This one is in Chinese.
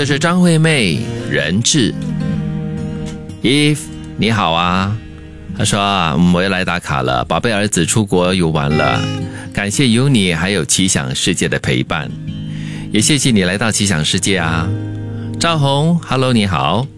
这是张惠妹人质。 Eve 你好啊，他说我又来打卡了，宝贝儿子出国游玩了，感谢有你还有奇想世界的陪伴，也谢谢你来到奇想世界啊。赵红 Hello 你好，